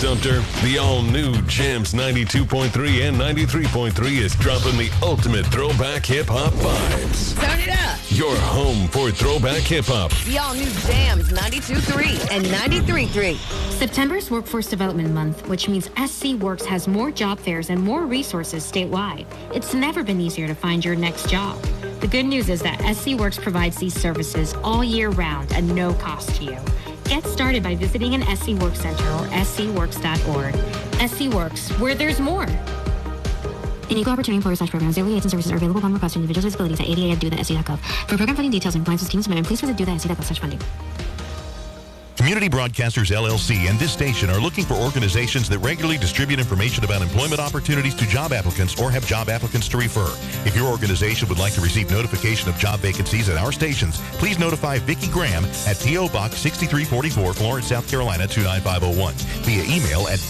Sumter, the all-new Jams 92.3 and 93.3 is dropping the ultimate throwback hip-hop vibes. Turn it up. Your home for throwback hip-hop. The all-new Jams 92.3 and 93.3. September's Workforce Development Month, which means SC Works has more job fairs and more resources statewide. It's never been easier to find your next job. The good news is that SC Works provides these services all year round at no cost to you. Get started by visiting an SC Works Center or scworks.org. SC Works, where there's more. An equal opportunity employer/program. Daily aids and services are available upon request to individuals with disabilities at ada@do.sc.gov. For program funding details and compliance with team submission, please visit do.sc.gov/funding. Community Broadcasters LLC and this station are looking for organizations that regularly distribute information about employment opportunities to job applicants or have job applicants to refer. If your organization would like to receive notification of job vacancies at our stations, please notify Vicki Graham at P.O. Box 6344, Florence, South Carolina 29501 via email at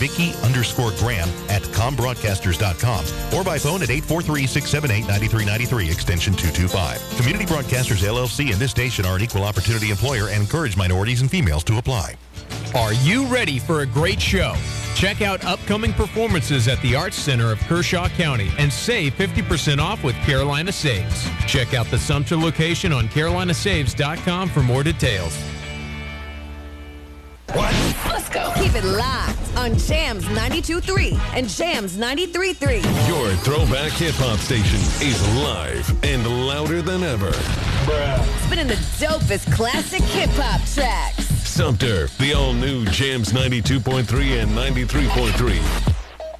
Vicki_Graham@combroadcasters.com or by phone at 843-678-9393 extension 225. Community Broadcasters LLC and this station are an equal opportunity employer and encourage minorities and females to apply. Are you ready for a great show? Check out upcoming performances at the Arts Center of Kershaw County and save 50% off with Carolina Saves. Check out the Sumter location on carolinasaves.com for more details. What? Let's go. Keep it locked on Jams 92.3 and Jams 93.3. Your throwback hip-hop station is live and louder than ever. Spinning the dopest classic hip-hop tracks. Sumter, the all-new Jams 92.3 and 93.3.